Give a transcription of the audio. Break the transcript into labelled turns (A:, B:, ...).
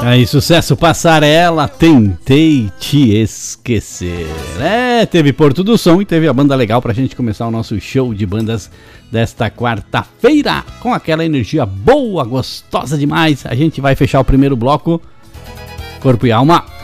A: Aí, sucesso, Passarela, Tentei Te Esquecer. Teve Porto do Som e teve a banda legal pra gente começar o nosso show de bandas desta quarta-feira, com aquela energia boa, gostosa demais. A gente vai fechar o primeiro bloco, Corpo e Alma,